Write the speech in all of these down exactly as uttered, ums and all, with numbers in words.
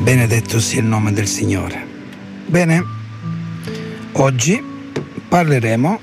Benedetto sia il nome del Signore. Bene, oggi parleremo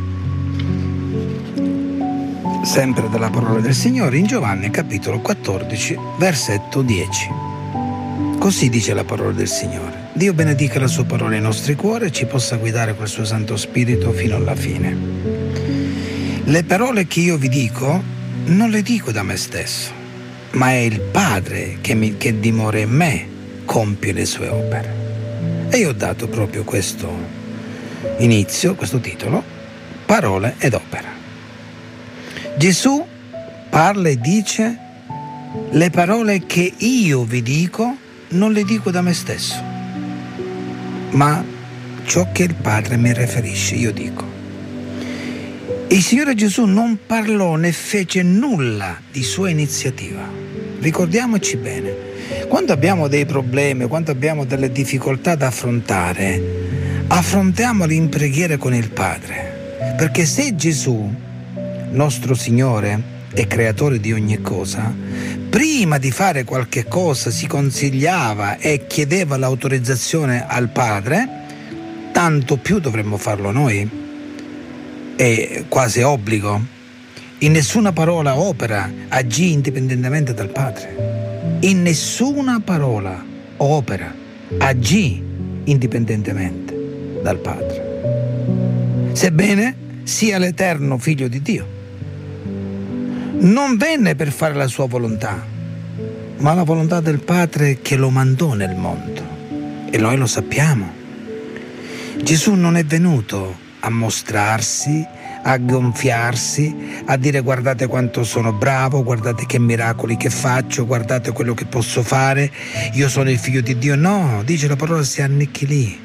sempre della parola del Signore in Giovanni capitolo quattordici, versetto dieci. Così dice la parola del Signore. Dio benedica la sua parola nei nostri cuori e ci possa guidare col suo Santo Spirito fino alla fine. Le parole che io vi dico non le dico da me stesso, ma è il Padre che, mi, che dimora in me compie le sue opere. E io ho dato proprio questo inizio, questo titolo, parole ed opera. Gesù parla e dice: le parole che io vi dico non le dico da me stesso, ma ciò che il Padre mi riferisce io dico. Il Signore Gesù non parlò né fece nulla di sua iniziativa. Ricordiamoci bene. Quando abbiamo dei problemi, quando abbiamo delle difficoltà da affrontare, affrontiamoli in preghiera con il Padre. Perché se Gesù, nostro Signore e Creatore di ogni cosa, prima di fare qualche cosa si consigliava e chiedeva l'autorizzazione al Padre, tanto più dovremmo farlo noi. È quasi obbligo. In nessuna parola o opera agì indipendentemente dal Padre. In nessuna parola o opera agì indipendentemente dal Padre. Sebbene sia l'eterno Figlio di Dio, non venne per fare la sua volontà, ma la volontà del Padre che lo mandò nel mondo. E noi lo sappiamo. Gesù non è venuto a mostrarsi, a gonfiarsi, a dire guardate quanto sono bravo, guardate che miracoli che faccio, guardate quello che posso fare, io sono il Figlio di Dio. No, dice la parola, si annichilì.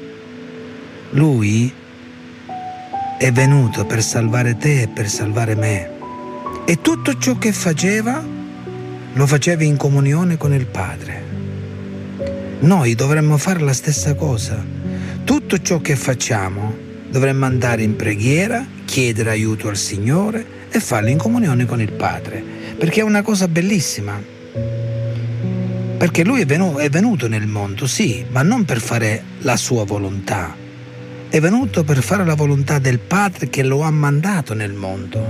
Lui è venuto per salvare te e per salvare me. E tutto ciò che faceva, lo faceva in comunione con il Padre. Noi dovremmo fare la stessa cosa. Tutto ciò che facciamo dovremmo andare in preghiera, chiedere aiuto al Signore e farlo in comunione con il Padre, perché è una cosa bellissima. Perché Lui è venuto, è venuto nel mondo, sì, ma non per fare la sua volontà. È venuto per fare la volontà del Padre che lo ha mandato nel mondo.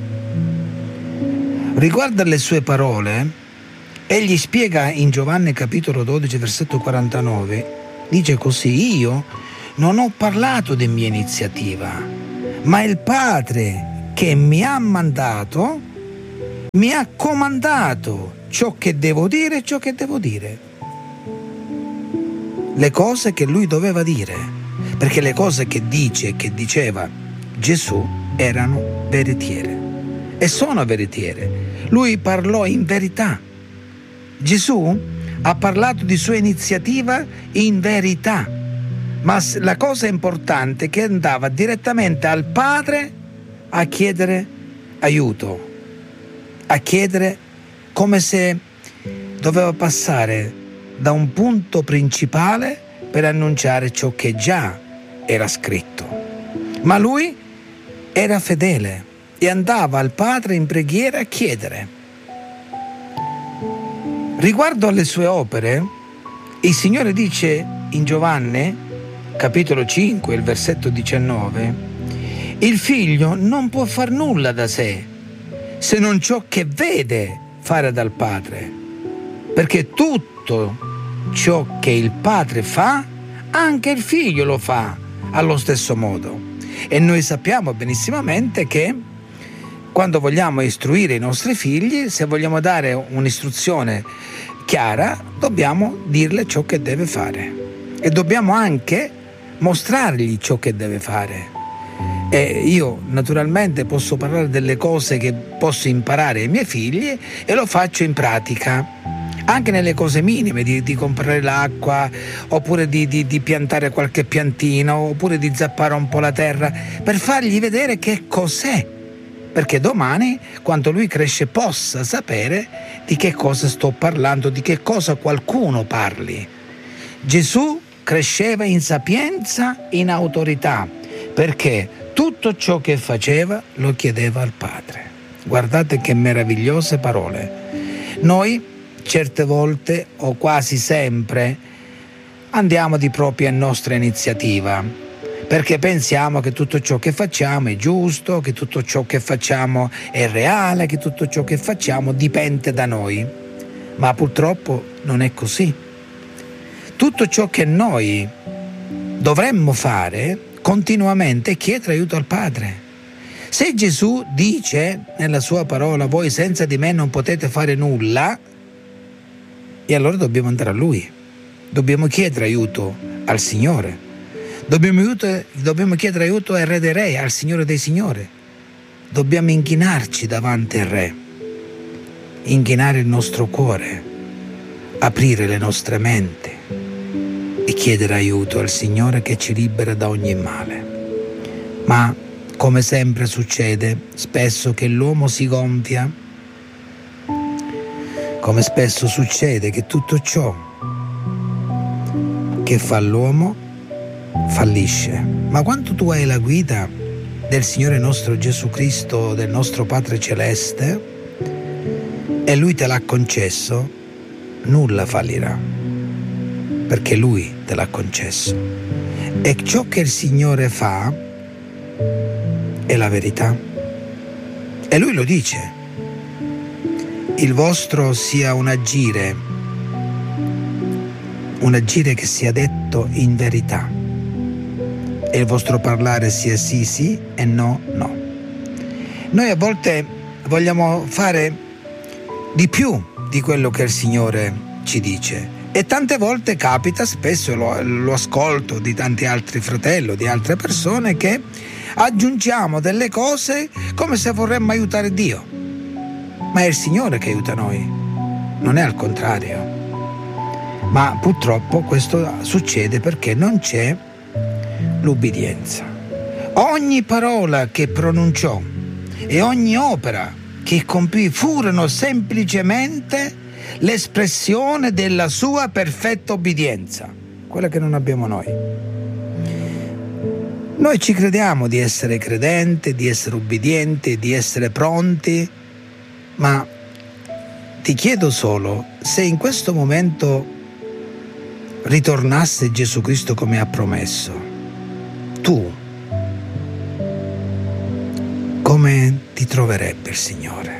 Riguardo alle sue parole, egli spiega in Giovanni capitolo dodici, versetto quarantanove, dice così: io non ho parlato di mia iniziativa, ma il Padre che mi ha mandato mi ha comandato ciò che devo dire e ciò che devo dire. Le cose che lui doveva dire, perché le cose che dice e che diceva Gesù erano veritiere e sono veritiere. Lui parlò in verità. Gesù ha parlato di sua iniziativa in verità. Ma la cosa importante è che andava direttamente al Padre a chiedere aiuto, a chiedere, come se doveva passare da un punto principale per annunciare ciò che già era scritto. Ma lui era fedele e andava al Padre in preghiera a chiedere. Riguardo alle sue opere, il Signore dice in Giovanni capitolo cinque, il versetto diciannove, il figlio non può far nulla da sé, se non ciò che vede fare dal Padre, perché tutto ciò che il Padre fa, anche il figlio lo fa allo stesso modo. E noi sappiamo benissimamente che quando vogliamo istruire i nostri figli, se vogliamo dare un'istruzione chiara, dobbiamo dirle ciò che deve fare e dobbiamo anche mostrargli ciò che deve fare. E io naturalmente posso parlare delle cose che posso imparare ai miei figli e lo faccio in pratica, anche nelle cose minime, di, di comprare l'acqua, oppure di, di, di piantare qualche piantina, oppure di zappare un po' la terra, per fargli vedere che cos'è, perché domani, quando lui cresce, possa sapere di che cosa sto parlando, di che cosa qualcuno parli. Gesù cresceva in sapienza, in autorità, perché tutto ciò che faceva lo chiedeva al Padre. Guardate che meravigliose parole. Noi certe volte o quasi sempre andiamo di propria nostra iniziativa, perché pensiamo che tutto ciò che facciamo è giusto, che tutto ciò che facciamo è reale, che tutto ciò che facciamo dipende da noi. Ma purtroppo non è così. Tutto ciò che noi dovremmo fare continuamente è chiedere aiuto al Padre. Se Gesù dice nella sua parola voi senza di me non potete fare nulla, e allora dobbiamo andare a Lui, dobbiamo chiedere aiuto al Signore, dobbiamo, aiuto, dobbiamo chiedere aiuto al Re dei Re, al Signore dei Signori, dobbiamo inchinarci davanti al Re, inchinare il nostro cuore, aprire le nostre menti e chiedere aiuto al Signore che ci libera da ogni male. Ma come sempre succede, spesso che l'uomo si gonfia, come spesso succede che tutto ciò che fa l'uomo fallisce. Ma quando tu hai la guida del Signore nostro Gesù Cristo, del nostro Padre Celeste, e Lui te l'ha concesso, nulla fallirà, perché Lui te l'ha concesso. E ciò che il Signore fa è la verità. E Lui lo dice: il vostro sia un agire, un agire che sia detto in verità, e il vostro parlare sia sì sì e no no. Noi a volte vogliamo fare di più di quello che il Signore ci dice, e tante volte capita, spesso lo, lo ascolto di tanti altri fratelli, di altre persone, che aggiungiamo delle cose come se vorremmo aiutare Dio, ma è il Signore che aiuta noi, non è al contrario. Ma purtroppo questo succede perché non c'è l'ubbidienza. Ogni parola che pronunciò e ogni opera che compì furono semplicemente l'espressione della sua perfetta obbedienza, quella che non abbiamo noi. Noi ci crediamo di essere credenti, di essere ubbidienti, di essere pronti, ma ti chiedo solo se in questo momento ritornasse Gesù Cristo come ha promesso, tu come ti troverebbe il Signore?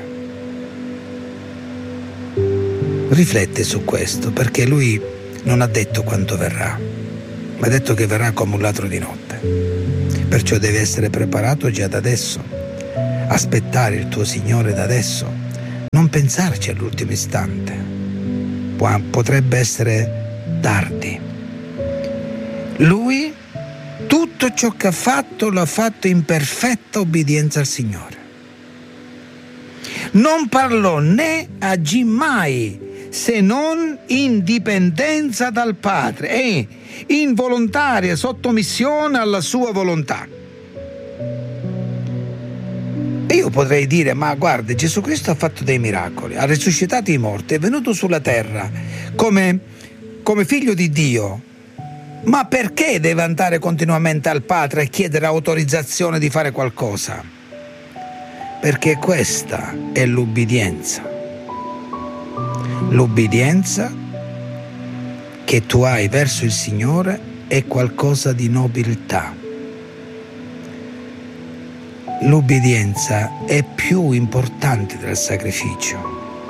Riflette su questo, perché Lui non ha detto quanto verrà, ma ha detto che verrà come un ladro di notte. Perciò devi essere preparato già da adesso, aspettare il tuo Signore da adesso, non pensarci all'ultimo istante. Potrebbe essere tardi. Lui tutto ciò che ha fatto l'ha fatto in perfetta obbedienza al Signore. Non parlò né agì mai se non in dipendenza dal Padre e in volontaria sottomissione alla sua volontà. E io potrei dire, ma guarda, Gesù Cristo ha fatto dei miracoli, ha risuscitato i morti, è venuto sulla terra come, come figlio di Dio, ma perché deve andare continuamente al Padre e chiedere autorizzazione di fare qualcosa? Perché questa è l'ubbidienza. L'ubbidienza che tu hai verso il Signore è qualcosa di nobiltà. L'ubbidienza è più importante del sacrificio.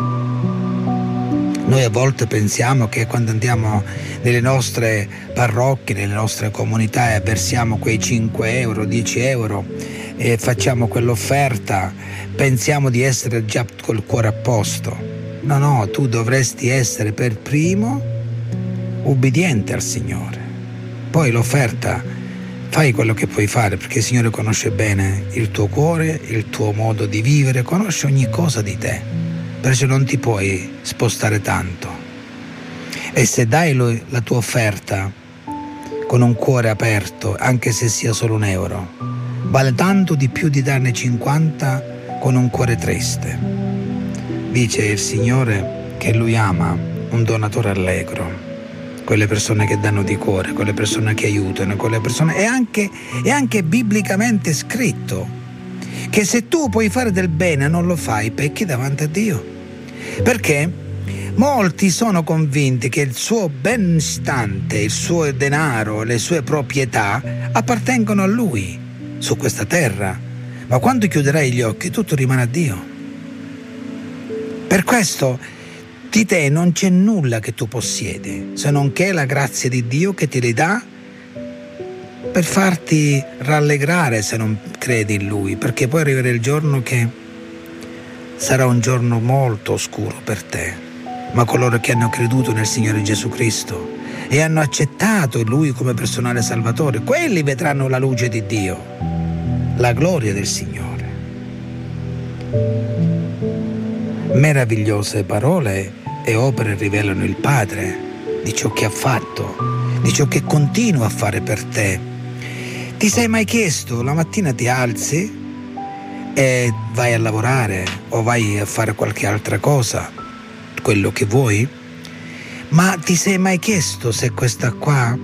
Noi a volte pensiamo che quando andiamo nelle nostre parrocchie, nelle nostre comunità e versiamo quei cinque euro, dieci euro e facciamo quell'offerta, pensiamo di essere già col cuore a posto. No, no, tu dovresti essere per primo ubbidiente al Signore. Poi l'offerta, fai quello che puoi fare, perché il Signore conosce bene il tuo cuore, il tuo modo di vivere, conosce ogni cosa di te, perciò non ti puoi spostare tanto. E se dai la tua offerta con un cuore aperto, anche se sia solo un euro, vale tanto di più di darne cinquanta con un cuore triste. Dice il Signore che Lui ama un donatore allegro, quelle persone che danno di cuore, quelle persone che aiutano, quelle persone. È anche, è anche biblicamente scritto che se tu puoi fare del bene e non lo fai, pecchi davanti a Dio. Perché Molti sono convinti che il suo benestante, il suo denaro, le sue proprietà appartengono a lui su questa terra, ma quando chiuderai gli occhi tutto rimane a Dio. Per questo di te non c'è nulla che tu possiedi, se non che la grazia di Dio che ti li dà per farti rallegrare se non credi in Lui, perché poi arriverà il giorno che sarà un giorno molto oscuro per te. Ma coloro che hanno creduto nel Signore Gesù Cristo e hanno accettato Lui come personale Salvatore, quelli vedranno la luce di Dio, la gloria del Signore. Meravigliose parole e opere rivelano il Padre di ciò che ha fatto, di ciò che continua a fare per te. Ti sei mai chiesto, la mattina ti alzi e vai a lavorare o vai a fare qualche altra cosa, quello che vuoi, ma ti sei mai chiesto se questa qua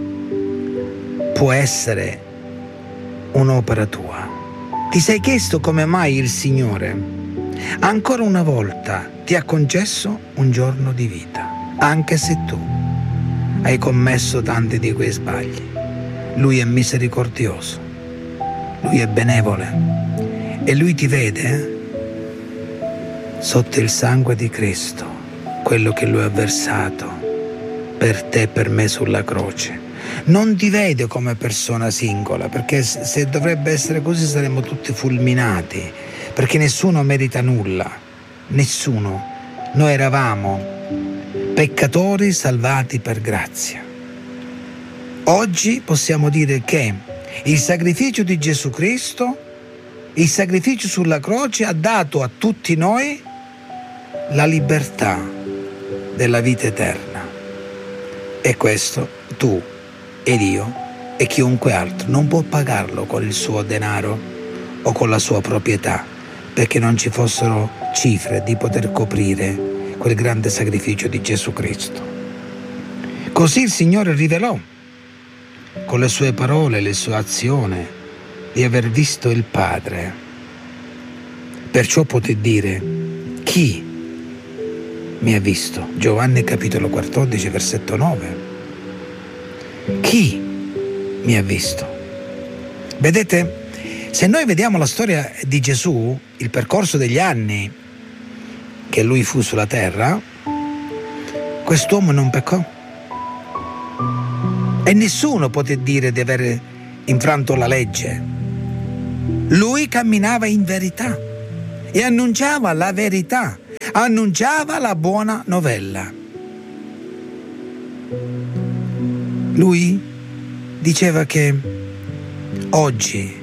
può essere un'opera tua? Ti sei chiesto come mai il Signore ancora una volta ti ha concesso un giorno di vita, anche se tu hai commesso tanti di quei sbagli? Lui è misericordioso, Lui è benevole e Lui ti vede sotto il sangue di Cristo, quello che Lui ha versato per te e per me sulla croce. Non ti vede come persona singola, perché se dovrebbe essere così saremmo tutti fulminati, perché nessuno merita nulla, nessuno. Noi eravamo peccatori salvati per grazia. Oggi possiamo dire che il sacrificio di Gesù Cristo, il sacrificio sulla croce ha dato a tutti noi la libertà della vita eterna. E questo tu ed io e chiunque altro non può pagarlo con il suo denaro o con la sua proprietà, perché non ci fossero cifre di poter coprire quel grande sacrificio di Gesù Cristo. Così il Signore rivelò con le sue parole, le sue azioni, di aver visto il Padre. Perciò poté dire: chi mi ha visto? Giovanni capitolo quattordici versetto nove. Chi mi ha visto? Vedete, se noi vediamo la storia di Gesù, il percorso degli anni che lui fu sulla terra, quest'uomo non peccò e nessuno poté dire di aver infranto la legge. Lui camminava in verità e annunciava la verità, annunciava la buona novella. Lui diceva che oggi,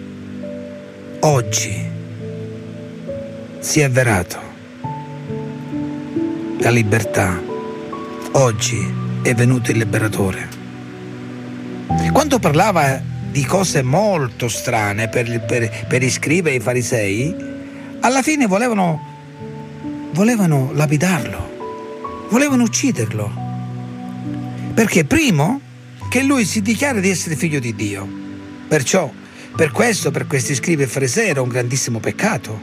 oggi si è avverato la libertà, oggi è venuto il liberatore. Quando parlava di cose molto strane per, per, per i scribi e i farisei, alla fine volevano, volevano lapidarlo, volevano ucciderlo. Perché primo che lui si dichiara di essere figlio di Dio. Perciò, per questo, per questi scribi e farisei era un grandissimo peccato.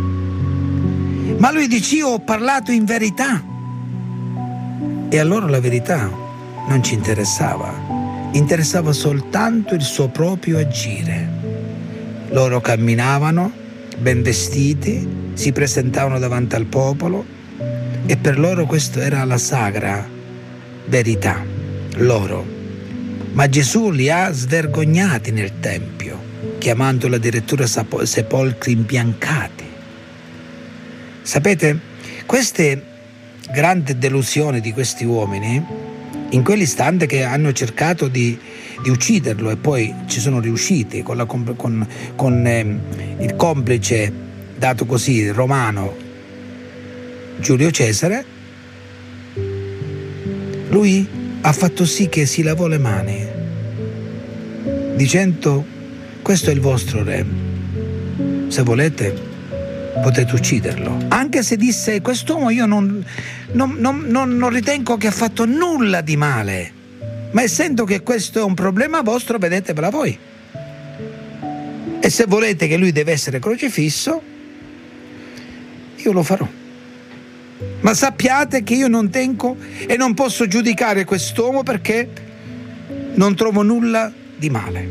Ma lui dice: io ho parlato in verità. E a loro la verità non ci interessava. Interessava soltanto il suo proprio agire. Loro camminavano ben vestiti, si presentavano davanti al popolo e per loro questo era la sacra verità, loro. Ma Gesù li ha svergognati nel Tempio, chiamandoli addirittura sepolcri imbiancati. Sapete, queste grandi delusioni di questi uomini, in quell'istante che hanno cercato di, di ucciderlo e poi ci sono riusciti con, la, con, con eh, il complice dato così romano Giulio Cesare, lui ha fatto sì che si lavò le mani dicendo: questo è il vostro re, se volete potete ucciderlo. Anche se disse: quest'uomo io non, non, non, non, non ritengo che ha fatto nulla di male, ma essendo che questo è un problema vostro, vedetevela voi. E se volete che lui deve essere crocifisso, io lo farò. Ma sappiate che io non tengo e non posso giudicare quest'uomo perché non trovo nulla di male.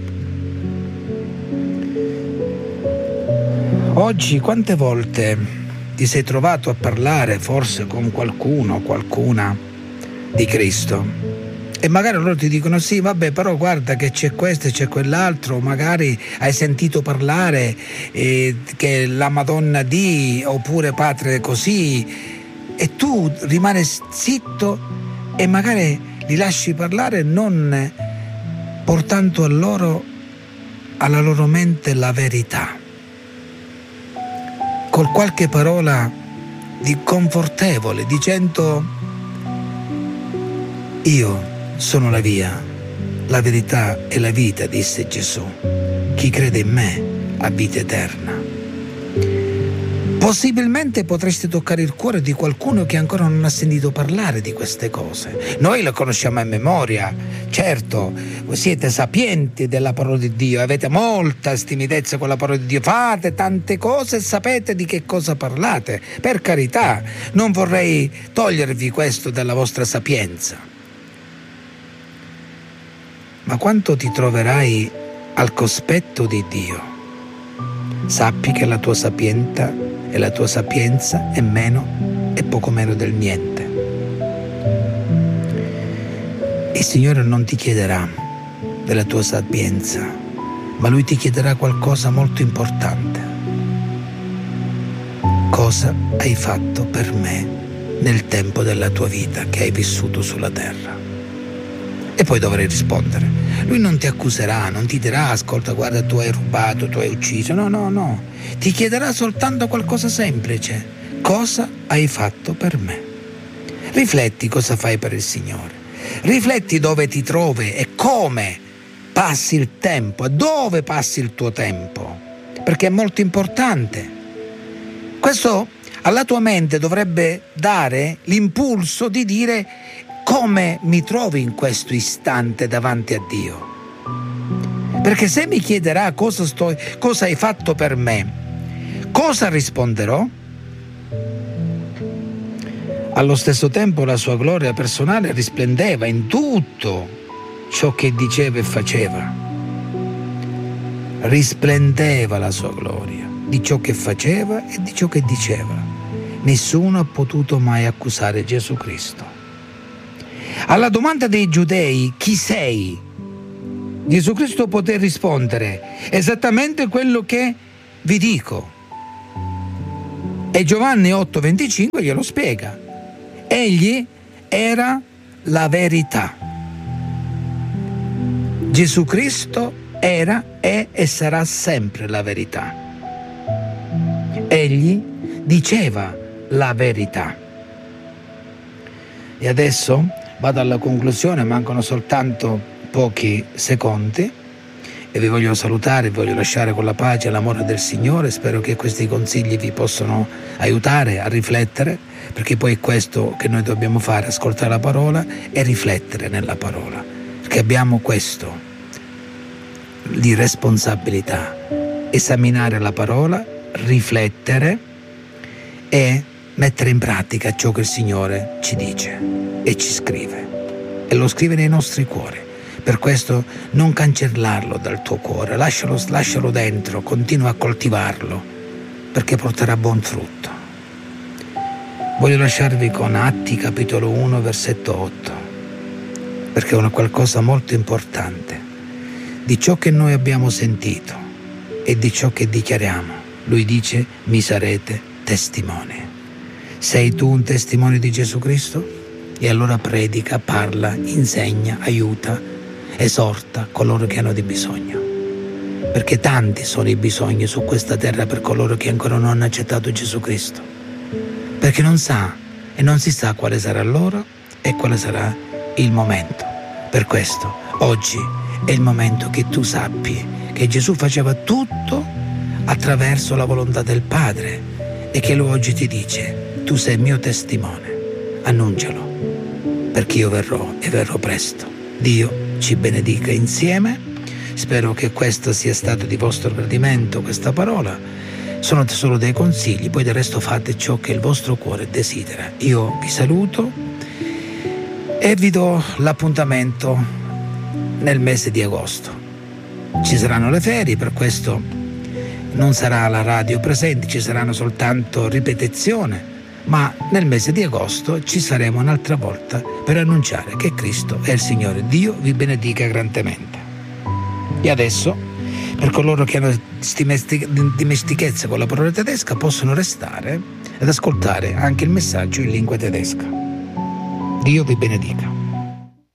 Oggi quante volte ti sei trovato a parlare forse con qualcuno o qualcuna di Cristo e magari loro ti dicono sì vabbè però guarda che c'è questo e c'è quell'altro, magari hai sentito parlare eh, che la Madonna di oppure Padre così, e tu rimani zitto e magari li lasci parlare non portando a loro, alla loro mente la verità, con qualche parola di confortevole, dicendo io sono la via, la verità e la vita, disse Gesù. Chi crede in me ha vita eterna. Possibilmente potreste toccare il cuore di qualcuno che ancora non ha sentito parlare di queste cose. Noi le conosciamo a memoria, certo, siete sapienti della parola di Dio, avete molta stimidezza con la parola di Dio, fate tante cose e sapete di che cosa parlate. Per carità, non vorrei togliervi questo dalla vostra sapienza. Ma quando ti troverai al cospetto di Dio, sappi che la tua sapienza e la tua sapienza è meno e poco meno del niente. Il Signore non ti chiederà della tua sapienza, ma Lui ti chiederà qualcosa molto importante. Cosa hai fatto per me nel tempo della tua vita che hai vissuto sulla terra? E poi dovrai rispondere. Lui non ti accuserà, non ti dirà ascolta, guarda, tu hai rubato, tu hai ucciso. No, no, no. Ti chiederà soltanto qualcosa semplice. Cosa hai fatto per me? Rifletti cosa fai per il Signore. Rifletti dove ti trovi e come passi il tempo, e dove passi il tuo tempo. Perché è molto importante. Questo alla tua mente dovrebbe dare l'impulso di dire come mi trovo in questo istante davanti a Dio. Perché se mi chiederà cosa, sto, cosa hai fatto per me, cosa risponderò? Allo stesso tempo la sua gloria personale risplendeva in tutto ciò che diceva e faceva. Risplendeva la sua gloria di ciò che faceva e di ciò che diceva. Nessuno ha potuto mai accusare Gesù Cristo. Alla domanda dei giudei, chi sei? Gesù Cristo poté rispondere esattamente quello che vi dico. E Giovanni otto venticinque glielo spiega. Egli era la verità. Gesù Cristo era, è e sarà sempre la verità. Egli diceva la verità. E adesso vado alla conclusione, mancano soltanto pochi secondi e vi voglio salutare, vi voglio lasciare con la pace e l'amore del Signore. Spero che questi consigli vi possano aiutare a riflettere, perché poi è questo che noi dobbiamo fare, ascoltare la parola e riflettere nella parola, perché abbiamo questo di responsabilità, esaminare la parola, riflettere e mettere in pratica ciò che il Signore ci dice e ci scrive, e lo scrive nei nostri cuori. Per questo non cancellarlo dal tuo cuore, lascialo, lascialo dentro, continua a coltivarlo, perché porterà buon frutto. Voglio lasciarvi con Atti capitolo uno versetto otto, perché è una qualcosa molto importante. Di ciò che noi abbiamo sentito e di ciò che dichiariamo, Lui dice: mi sarete testimoni. Sei tu un testimone di Gesù Cristo? E allora predica, parla, insegna, aiuta, esorta coloro che hanno di bisogno. Perché tanti sono i bisogni su questa terra per coloro che ancora non hanno accettato Gesù Cristo. Perché non sa e non si sa quale sarà l'ora e quale sarà il momento. Per questo oggi è il momento che tu sappi che Gesù faceva tutto attraverso la volontà del Padre e che Lui oggi ti dice: tu sei mio testimone, annuncialo, perché io verrò e verrò presto. Dio ci benedica insieme. Spero che questo sia stato di vostro gradimento, questa parola. Sono solo dei consigli, poi del resto fate ciò che il vostro cuore desidera. Io vi saluto e vi do l'appuntamento nel mese di agosto. Ci saranno le ferie, per questo non sarà la radio presente, ci saranno soltanto ripetizione, ma nel mese di agosto ci saremo un'altra volta per annunciare che Cristo è il Signore. Dio vi benedica grandemente. E adesso, per coloro che hanno dimestichezza con la parola tedesca, possono restare ed ascoltare anche il messaggio in lingua tedesca. Dio vi benedica.